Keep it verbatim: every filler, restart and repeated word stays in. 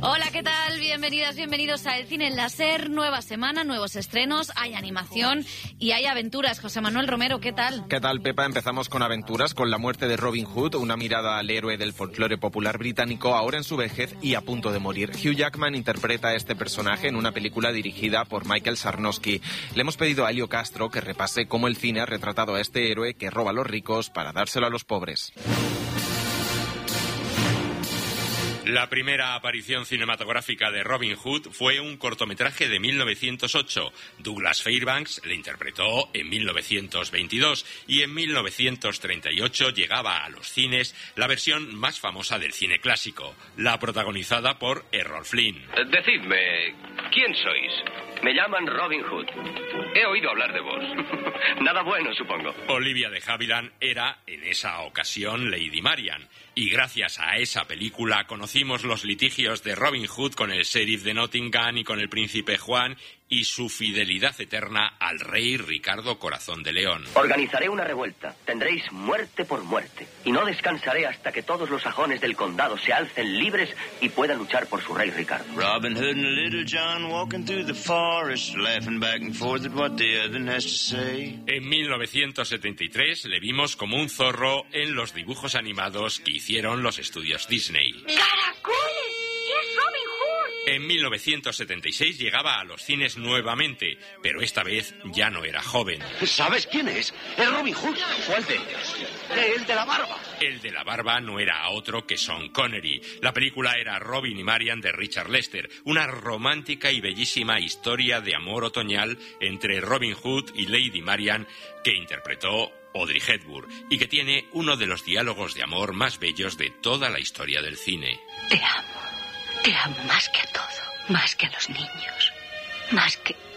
Hola, ¿qué tal? Bienvenidas, bienvenidos a El Cine en la SER. Nueva semana, nuevos estrenos, hay animación y hay aventuras. José Manuel Romero, ¿qué tal? ¿Qué tal, Pepa? Empezamos con aventuras, con la muerte de Robin Hood, una mirada al héroe del folclore popular británico, ahora en su vejez y a punto de morir. Hugh Jackman interpreta a este personaje en una película dirigida por Michael Sarnowski. Le hemos pedido a Elio Castro que repase cómo el cine ha retratado a este héroe que roba a los ricos para dárselo a los pobres. La primera aparición cinematográfica de Robin Hood fue un cortometraje de mil novecientos ocho. Douglas Fairbanks le interpretó en mil novecientos veintidós y en mil novecientos treinta y ocho llegaba a los cines la versión más famosa del cine clásico, la protagonizada por Errol Flynn. Decidme, ¿quién sois? Me llaman Robin Hood. He oído hablar de vos. Nada bueno, supongo. Olivia de Havilland era, en esa ocasión, Lady Marian. Y gracias a esa película conocimos los litigios de Robin Hood con el sheriff de Nottingham y con el príncipe Juan y su fidelidad eterna al rey Ricardo Corazón de León. Organizaré una revuelta. Tendréis muerte por muerte. Y no descansaré hasta que todos los sajones del condado se alcen libres y puedan luchar por su rey Ricardo. Robin Hood and Little John walking through the forest, laughing back and forth at what the other has to say. En mil novecientos setenta y tres le vimos como un zorro en los dibujos animados que hicieron los estudios Disney. ¡Caracoles! ¡Es Robin Hood! En mil novecientos setenta y seis llegaba a los cines nuevamente, pero esta vez ya no era joven. ¿Sabes quién es? Es Robin Hood. ¿Cuál de ellos? El de la barba. El de la barba no era otro que Sean Connery. La película era Robin y Marian de Richard Lester, una romántica y bellísima historia de amor otoñal entre Robin Hood y Lady Marian que interpretó Audrey Hepburn y que tiene uno de los diálogos de amor más bellos de toda la historia del cine. Te amo. Te amo más que a todo. Más que a los niños. Más que...